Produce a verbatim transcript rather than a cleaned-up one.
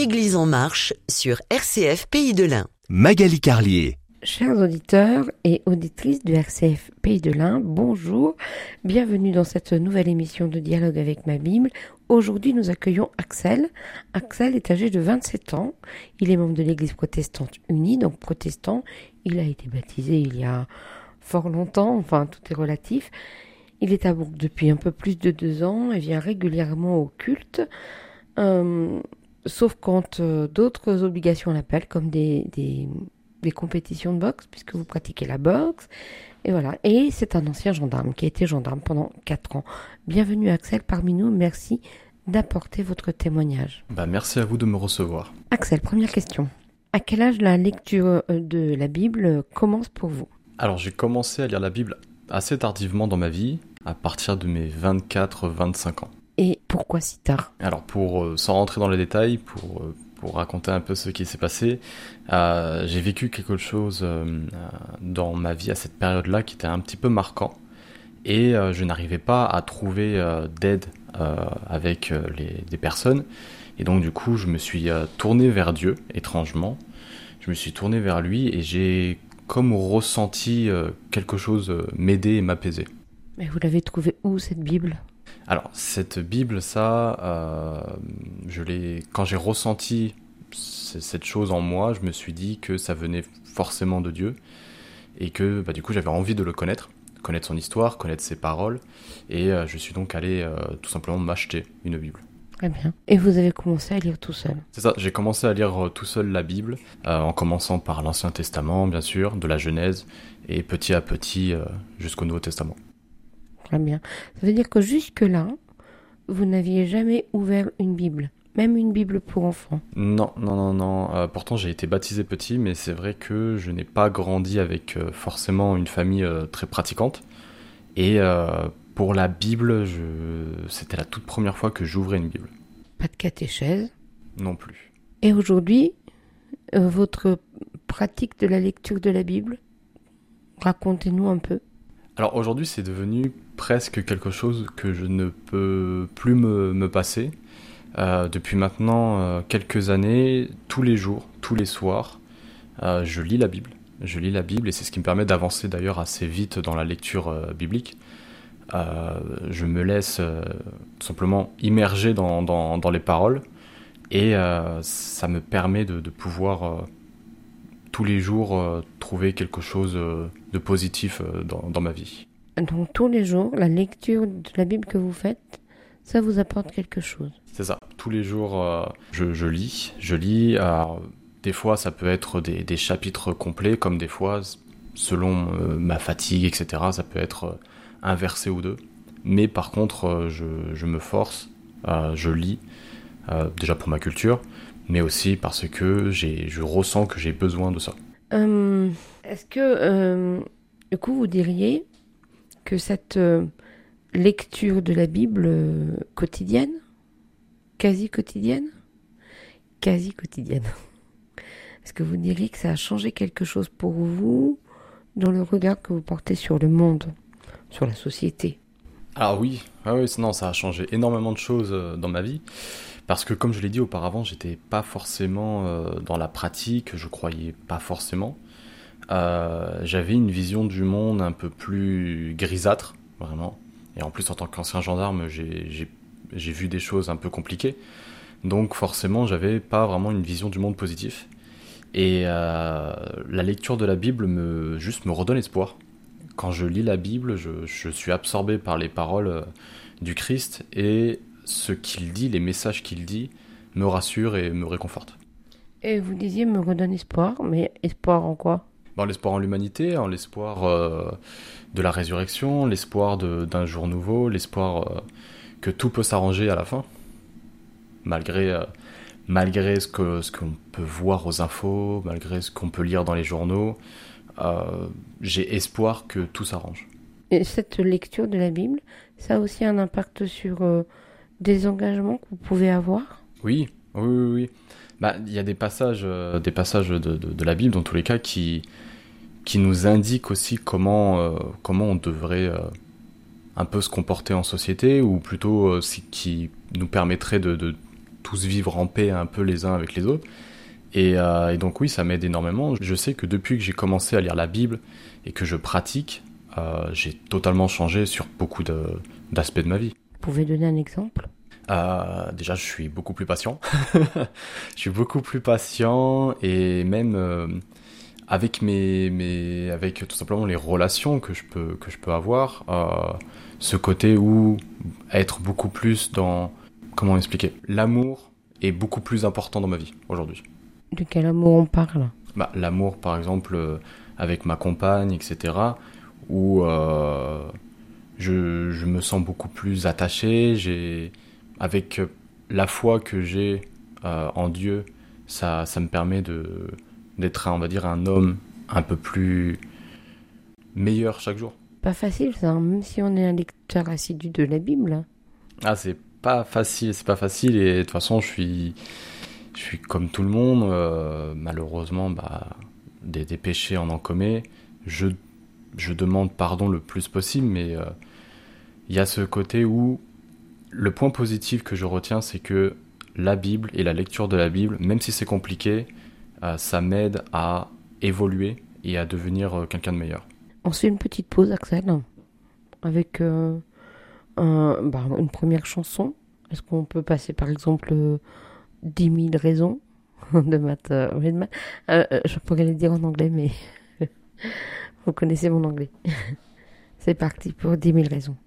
L'Église en marche sur R C F Pays de l'Ain. Magali Carlier. Chers auditeurs et auditrices du R C F Pays de l'Ain, bonjour, bienvenue dans cette nouvelle émission de Dialogue avec ma Bible. Aujourd'hui, nous accueillons Axel. Axel est âgé de vingt-sept ans, il est membre de l'Église protestante unie, donc protestant. Il a été baptisé il y a fort longtemps, enfin tout est relatif. Il est à Bourg depuis un peu plus de deux ans et vient régulièrement au culte, euh, sauf quand euh, d'autres obligations l'appellent, comme des... des des compétitions de boxe, puisque vous pratiquez la boxe, et voilà. Et c'est un ancien gendarme, qui a été gendarme pendant quatre ans. Bienvenue Axel parmi nous, merci d'apporter votre témoignage. Bah, merci à vous de me recevoir. Axel, première question. À quel âge la lecture de la Bible commence pour vous ? Alors j'ai commencé à lire la Bible assez tardivement dans ma vie, à partir de mes vingt-quatre vingt-cinq ans. Et pourquoi si tard ? Alors pour, euh, sans rentrer dans les détails, pour... Euh, Pour raconter un peu ce qui s'est passé, euh, j'ai vécu quelque chose euh, dans ma vie à cette période-là qui était un petit peu marquant et euh, je n'arrivais pas à trouver euh, d'aide euh, avec euh, les, des personnes et donc du coup je me suis euh, tourné vers Dieu, étrangement. Je me suis tourné vers lui et j'ai comme ressenti euh, quelque chose euh, m'aider et m'apaiser. Mais vous l'avez trouvé où cette Bible ? Alors, cette Bible, ça, euh, je l'ai, quand j'ai ressenti c- cette chose en moi, je me suis dit que ça venait forcément de Dieu et que bah, du coup j'avais envie de le connaître, connaître son histoire, connaître ses paroles et euh, je suis donc allé euh, tout simplement m'acheter une Bible. Très bien. Et vous avez commencé à lire tout seul ? C'est ça, j'ai commencé à lire euh, tout seul la Bible, euh, en commençant par l'Ancien Testament, bien sûr, de la Genèse et petit à petit euh, jusqu'au Nouveau Testament. Très bien. Ça veut dire que jusque-là, vous n'aviez jamais ouvert une Bible, même une Bible pour enfants ? Non, non, non, non. Euh, pourtant, j'ai été baptisé petit, mais c'est vrai que je n'ai pas grandi avec euh, forcément une famille euh, très pratiquante. Et euh, pour la Bible, je... c'était la toute première fois que j'ouvrais une Bible. Pas de catéchèse ? Non plus. Et aujourd'hui, euh, votre pratique de la lecture de la Bible, racontez-nous un peu. Alors aujourd'hui, c'est devenu presque quelque chose que je ne peux plus me, me passer. Euh, depuis maintenant euh, quelques années, tous les jours, tous les soirs, euh, je lis la Bible. Je lis la Bible et c'est ce qui me permet d'avancer d'ailleurs assez vite dans la lecture euh, biblique. Euh, je me laisse euh, tout simplement immerger dans, dans, dans les paroles et euh, ça me permet de, de pouvoir euh, tous les jours euh, trouver quelque chose euh, de positif euh, dans, dans ma vie. Donc tous les jours, la lecture de la Bible que vous faites, ça vous apporte quelque chose ? C'est ça. Tous les jours, euh, je, je lis. Je lis. Alors, des fois, ça peut être des, des chapitres complets, comme des fois, selon euh, ma fatigue, et cetera, ça peut être euh, un verset ou deux. Mais par contre, euh, je, je me force, euh, je lis, euh, déjà pour ma culture, mais aussi parce que j'ai, je ressens que j'ai besoin de ça. Euh, est-ce que, euh, du coup, vous diriez que cette euh, lecture de la Bible euh, quotidienne, quasi quotidienne, quasi quotidienne, est-ce que vous diriez que ça a changé quelque chose pour vous dans le regard que vous portez sur le monde, sur la société ? Ah oui, ah oui, non, ça a changé énormément de choses euh, dans ma vie. Parce que comme je l'ai dit auparavant, j'étais pas forcément euh, dans la pratique, je croyais pas forcément. Euh, j'avais une vision du monde un peu plus grisâtre, vraiment. Et en plus, en tant qu'ancien gendarme, j'ai, j'ai, j'ai vu des choses un peu compliquées. Donc forcément, j'avais pas vraiment une vision du monde positif. Et euh, la lecture de la Bible me, juste me redonne espoir. Quand je lis la Bible, je, je suis absorbé par les paroles du Christ et ce qu'il dit, les messages qu'il dit, me rassurent et me réconfortent. Et vous disiez me redonne espoir, mais espoir en quoi ? Bon, l'espoir en l'humanité, en l'espoir euh, de la résurrection, l'espoir de, d'un jour nouveau, l'espoir euh, que tout peut s'arranger à la fin, malgré, euh, malgré ce, que, ce qu'on peut voir aux infos, malgré ce qu'on peut lire dans les journaux. Euh, j'ai espoir que tout s'arrange. Et cette lecture de la Bible, ça a aussi un impact sur euh, des engagements que vous pouvez avoir ? Oui, oui, oui, oui. Bah, il y a des passages, euh, des passages de, de, de la Bible, dans tous les cas, qui, qui nous indiquent aussi comment, euh, comment on devrait euh, un peu se comporter en société, ou plutôt euh, qui nous permettrait de, de tous vivre en paix un peu les uns avec les autres. Et, euh, et donc oui, ça m'aide énormément. Je sais que depuis que j'ai commencé à lire la Bible et que je pratique, euh, j'ai totalement changé sur beaucoup de, d'aspects de ma vie. Vous pouvez donner un exemple ? Euh, déjà, je suis beaucoup plus patient. Je suis beaucoup plus patient et même euh, avec mes, mes, avec tout simplement les relations que je peux, que je peux avoir, euh, ce côté où être beaucoup plus dans, comment expliquer, l'amour est beaucoup plus important dans ma vie aujourd'hui. De quel amour on parle ? Bah, l'amour, par exemple, euh, avec ma compagne, et cetera, où euh, je, je me sens beaucoup plus attaché. J'ai, avec la foi que j'ai euh, en Dieu, ça, ça me permet de, d'être, on va dire, un homme un peu plus meilleur chaque jour. Pas facile ça, hein, même si on est un lecteur assidu de la Bible. Ah, c'est pas facile, c'est pas facile, et de toute façon, je suis, je suis comme tout le monde, euh, malheureusement, bah, des, des péchés on en commet. Je, je demande pardon le plus possible, mais il euh, y a ce côté où le point positif que je retiens, c'est que la Bible et la lecture de la Bible, même si c'est compliqué, euh, ça m'aide à évoluer et à devenir euh, quelqu'un de meilleur. On se fait une petite pause, Axel, avec euh, un, bah, une première chanson. Est-ce qu'on peut passer par exemple euh, dix mille raisons de Matt euh, Redman. Euh, euh, je pourrais le dire en anglais, mais vous connaissez mon anglais. C'est parti pour dix mille raisons.